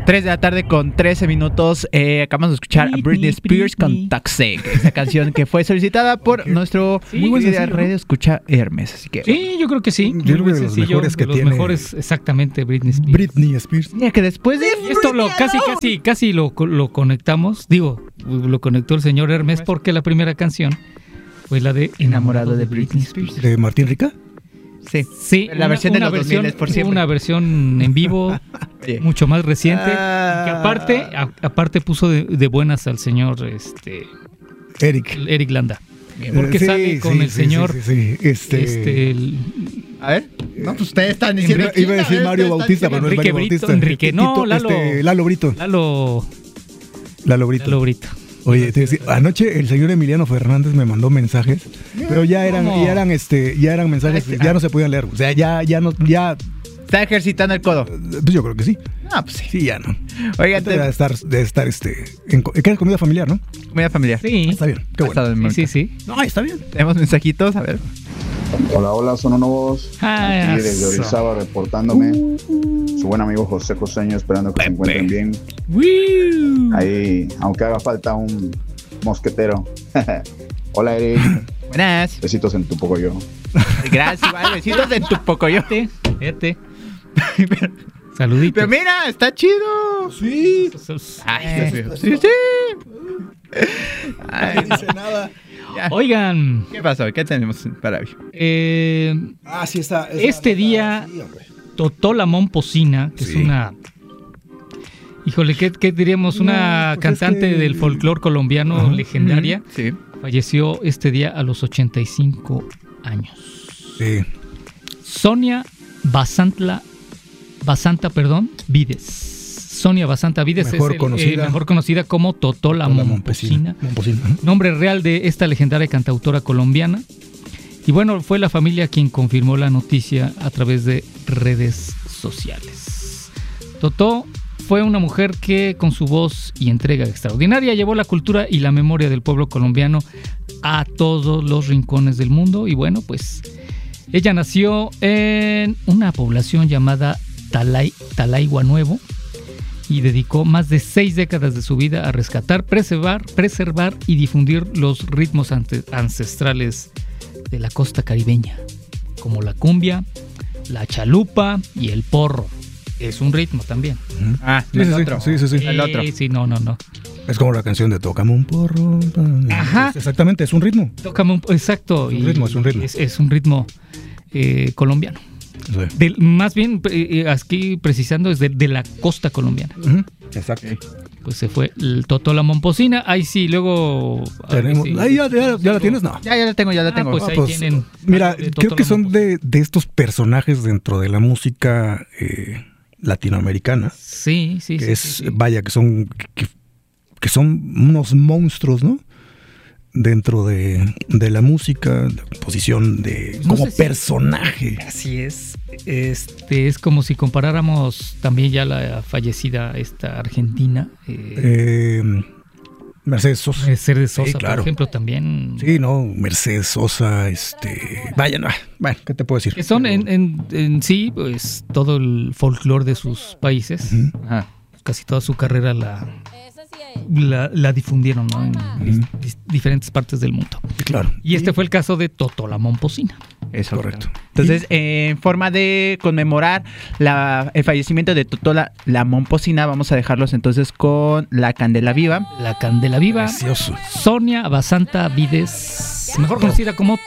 3 de la tarde con 13 minutos. Acabamos de escuchar a Britney Spears con Toxic, esa canción que fue solicitada por nuestro radio escucha Hermes. Así que sí, yo creo que sí. Yo creo que de los mejores que tiene. Mejores, exactamente, Britney Spears. Mira que después de esto casi lo conectamos. Lo conectó el señor Hermes porque la primera canción fue la de Enamorado de Britney Spears. ¿De Martín Rica? Sí, la versión de los 2000 por siempre. Una versión en vivo mucho más reciente, que aparte puso de buenas al señor Eric Landa. Porque sale con el señor a ver, no, pues ustedes están diciendo iba a decir Mario Bautista, pero no es Mario Bautista. Lalo Brito. Lalo Brito. Oye, te decía, anoche el señor Emiliano Fernández me mandó mensajes, pero ya eran mensajes, ya no se podían leer. O sea, ya está ejercitando el codo. Pues yo creo que sí. Pues sí. Sí, ya no. Oigan, debe estar ¿qué es comida familiar, no? Comida familiar. Sí. Está bien. Qué bueno. Sí. No, está bien. Tenemos mensajitos, a ver. Hola, son nuevos. Aquí desde Orizaba reportándome. Su buen amigo José Coseño, esperando que se encuentren bien. Ahí, aunque haga falta un mosquetero. Hola, Eric. Buenas. Besitos en tu pocoyo. Gracias, besitos en tu pocoyote. Saluditos. Pero mira, está chido. Sí. Ay, sí. Ay, no dice nada. Ya. Oigan, ¿Qué pasó? ¿Qué tenemos para hoy? Sí está. Este día, Totola Momposina, que es una... Híjole, ¿qué diríamos? Una cantante del folclore colombiano legendaria. Sí. Falleció este día a los 85 años. Sí. Sonia Basanta Vides. Sonia Basanta Vides mejor conocida como Totola Momposina. Nombre real de esta legendaria cantautora colombiana. Y bueno, fue la familia quien confirmó la noticia a través de redes sociales. Totó fue una mujer que con su voz y entrega extraordinaria llevó la cultura y la memoria del pueblo colombiano a todos los rincones del mundo. Y bueno, pues ella nació en una población llamada Talaigua Nuevo y dedicó más de 6 décadas de su vida a rescatar, preservar y difundir los ritmos ancestrales de la costa caribeña, como la cumbia, la chalupa y el porro. Es un ritmo también. El otro. Sí. El otro. Sí, no. Es como la canción de Tócame un porro. Ajá. Exactamente, es un ritmo. Exacto. Es un ritmo. Es un ritmo colombiano. Sí. Más bien, aquí precisando, es de la costa colombiana. Exacto. Pues se fue el Totola Momposina. Ahí sí, luego... Tenemos, ahí ya la tienes, ¿no? Ya la tengo. Pues ahí tienen... Mira, creo que son de estos personajes dentro de la música latinoamericana. Sí. Vaya, que son unos monstruos, ¿no? Dentro de la música, de composición, como personaje. Así es. Es como si comparáramos también ya la fallecida esta argentina. Mercedes Sosa. Sí, claro. Por ejemplo, también. Sí, no, Mercedes Sosa, vaya, no, bueno, ¿qué te puedo decir? Que son en sí, pues, todo el folclore de sus países. Casi toda su carrera la difundieron, ¿no? En diferentes partes del mundo. Claro. Y este fue el caso de Totola Momposina. Eso, correcto. Entonces, en forma de conmemorar el fallecimiento de Totola Momposina, vamos a dejarlos entonces con La Candela Viva. La Candela Viva. Precioso. Sonia Basanta Vides, mejor conocida como